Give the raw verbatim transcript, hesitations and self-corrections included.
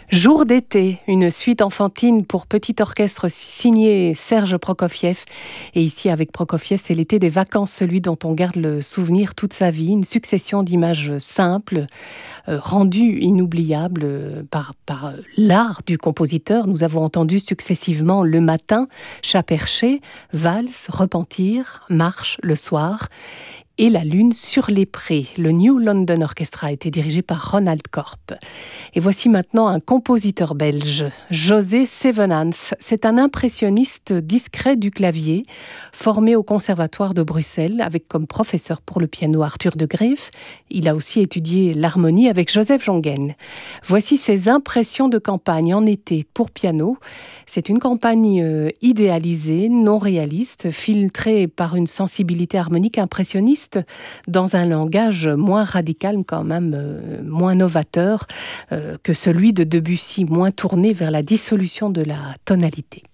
Jour d'été, une suite enfantine pour petit orchestre signé Serge Prokofiev. Et ici, avec Prokofiev, c'est l'été des vacances, celui dont on garde le souvenir toute sa vie. Une succession d'images simples, euh, rendues inoubliables euh, par, par euh, l'art du compositeur. Nous avons entendu successivement Le Matin, Chat perché, Valse, Repentir, Marche, Le Soir et La Lune sur les prés. Le New London Orchestra a été dirigé par Ronald Korp. Et voici maintenant un compositeur belge, José Sevenans. C'est un impressionniste discret du clavier, formé au Conservatoire de Bruxelles, avec comme professeur pour le piano Arthur de Greef. Il a aussi étudié l'harmonie avec Joseph Jongen. Voici ses impressions de campagne en été pour piano. C'est une campagne euh, idéalisée, non réaliste, filtrée par une sensibilité harmonique impressionniste, dans un langage moins radical, quand même euh, moins novateur euh, que celui de Debussy, moins tourné vers la dissolution de la tonalité.